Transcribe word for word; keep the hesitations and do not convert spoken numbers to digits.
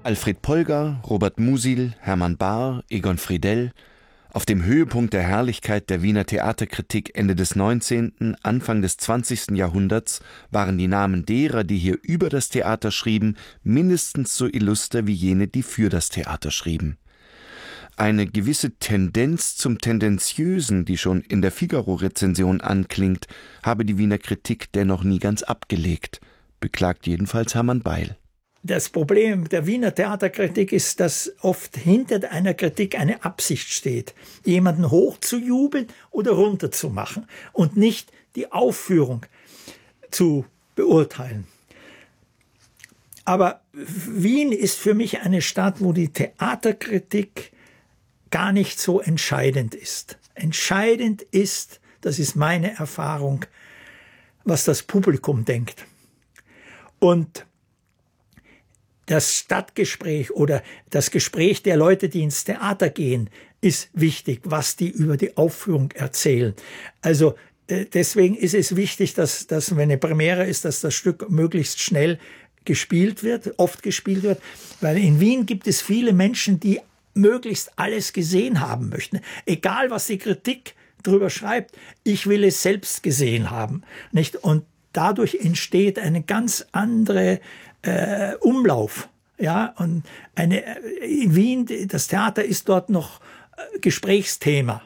Alfred Polger, Robert Musil, Hermann Bahr, Egon Friedell. Auf dem Höhepunkt der Herrlichkeit der Wiener Theaterkritik Ende des neunzehnten., Anfang des zwanzigsten Jahrhunderts waren die Namen derer, die hier über das Theater schrieben, mindestens so illuster wie jene, die für das Theater schrieben. Eine gewisse Tendenz zum Tendenziösen, die schon in der Figaro-Rezension anklingt, habe die Wiener Kritik dennoch nie ganz abgelegt, beklagt jedenfalls Hermann Beil. Das Problem der Wiener Theaterkritik ist, dass oft hinter einer Kritik eine Absicht steht, jemanden hochzujubeln oder runterzumachen und nicht die Aufführung zu beurteilen. Aber Wien ist für mich eine Stadt, wo die Theaterkritik gar nicht so entscheidend ist. Entscheidend ist, das ist meine Erfahrung, was das Publikum denkt. Und das Stadtgespräch oder das Gespräch der Leute, die ins Theater gehen, ist wichtig, was die über die Aufführung erzählen. Also äh, deswegen ist es wichtig, dass, dass wenn eine Premiere ist, dass das Stück möglichst schnell gespielt wird, oft gespielt wird. Weil in Wien gibt es viele Menschen, die möglichst alles gesehen haben möchten. Egal, was die Kritik drüber schreibt, ich will es selbst gesehen haben, nicht? Und dadurch entsteht eine ganz andere Äh, Umlauf, ja, und eine, in Wien, das Theater ist dort noch äh, Gesprächsthema.